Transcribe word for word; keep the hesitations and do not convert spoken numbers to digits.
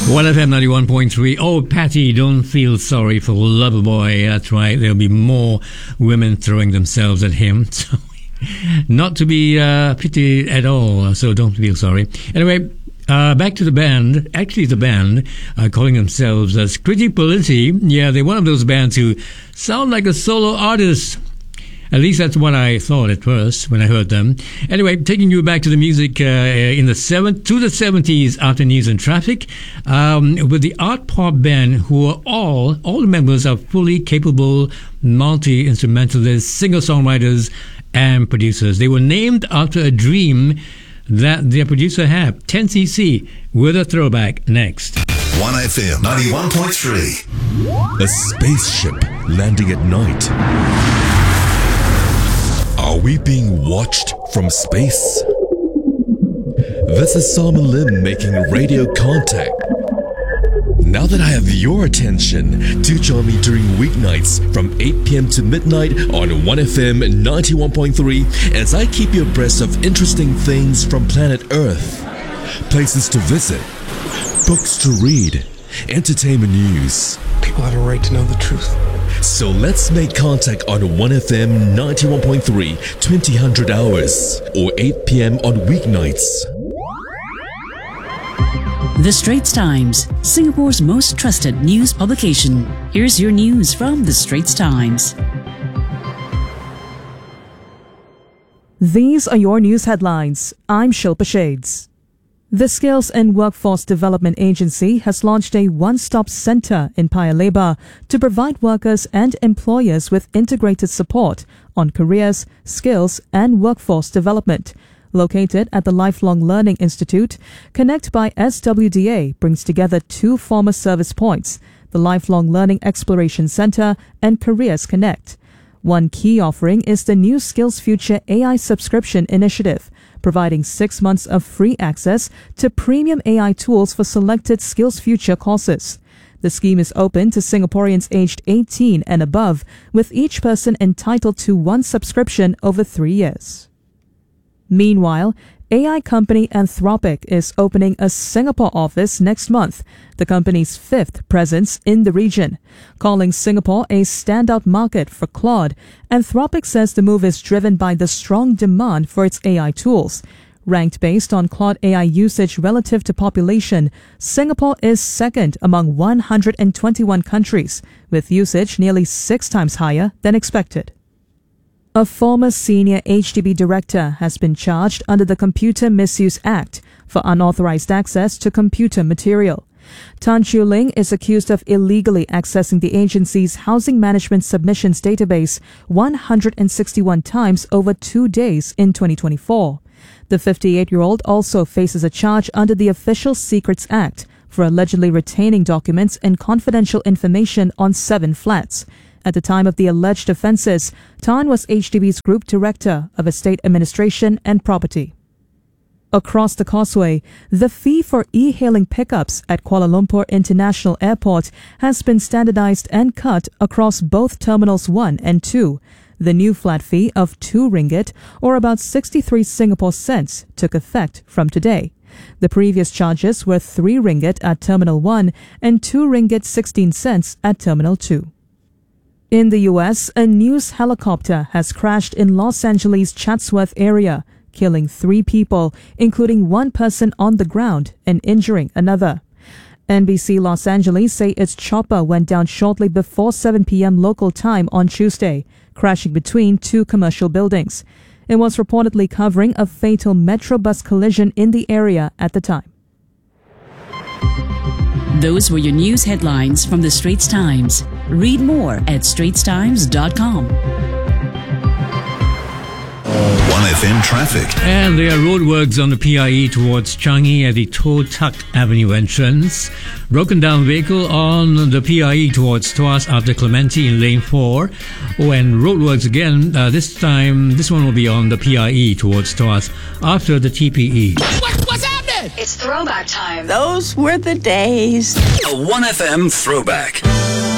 one F M ninety-one point three. Oh, Patty, don't feel sorry for Loverboy. That's right. There'll be more women throwing themselves at him. So, not to be uh, pitied at all. So don't feel sorry. Anyway, uh, back to the band. Actually, the band uh, calling themselves uh, Scritti Politti. Yeah, they're one of those bands who sound like a solo artist. At least that's what I thought at first when I heard them. Anyway, taking you back to the music uh, in the seven to the seventies after News and Traffic, um, with the art pop band who are all all the members are fully capable multi instrumentalists, singer songwriters, and producers. They were named after a dream that their producer had. ten C C with a throwback next. one F M ninety-one point three. A spaceship landing at night. Are we being watched from space? This is Simon Lim making radio contact. Now that I have your attention, do join me during weeknights from eight p.m. to midnight on one F M ninety-one point three as I keep you abreast of interesting things from planet Earth. Places to visit, books to read, entertainment news. People have a right to know the truth. So let's make contact on one F M ninety-one point three, twenty hundred hours, or eight p.m. on weeknights. The Straits Times, Singapore's most trusted news publication. Here's your news from The Straits Times. These are your news headlines. I'm Shilpa Shades. The Skills and Workforce Development Agency has launched a one-stop center in Paya Lebar to provide workers and employers with integrated support on careers, skills, and workforce development. Located at the Lifelong Learning Institute, Connect by S W D A brings together two former service points, the Lifelong Learning Exploration Center and Careers Connect. One key offering is the new Skills Future A I subscription initiative, providing six months of free access to premium A I tools for selected Skills Future courses. The scheme is open to Singaporeans aged eighteen and above, with each person entitled to one subscription over three years. Meanwhile, A I company Anthropic is opening a Singapore office next month, the company's fifth presence in the region. Calling Singapore a standout market for Claude, Anthropic says the move is driven by the strong demand for its A I tools. Ranked based on Claude A I usage relative to population, Singapore is second among one hundred twenty-one countries, with usage nearly six times higher than expected. A former senior H D B director has been charged under the Computer Misuse Act for unauthorized access to computer material. Tan Chiu Ling is accused of illegally accessing the agency's housing management submissions database one hundred sixty-one times over two days in twenty twenty-four. The fifty-eight-year-old also faces a charge under the Official Secrets Act for allegedly retaining documents and confidential information on seven flats. At the time of the alleged offences, Tan was H D B's Group Director of Estate Administration and Property. Across the causeway, the fee for e-hailing pickups at Kuala Lumpur International Airport has been standardised and cut across both Terminals one and two. The new flat fee of two ringgit, or about sixty-three Singapore cents, took effect from today. The previous charges were three ringgit at Terminal one and two ringgit sixteen cents at Terminal two. In the U S, a news helicopter has crashed in Los Angeles' Chatsworth area, killing three people, including one person on the ground, and injuring another. N B C Los Angeles say its chopper went down shortly before seven p.m. local time on Tuesday, crashing between two commercial buildings. It was reportedly covering a fatal Metro bus collision in the area at the time. Those were your news headlines from The Straits Times. Read more at straits times dot com. one F M traffic. And there are roadworks on the P I E towards Changi at the Toh Tuck Avenue entrance. Broken down vehicle on the P I E towards Tuas after Clementi in lane four. Oh, and roadworks again. Uh, this time, this one will be on the P I E towards Tuas after the T P E. What, what's happening? It's throwback time. Those were the days. A one F M throwback.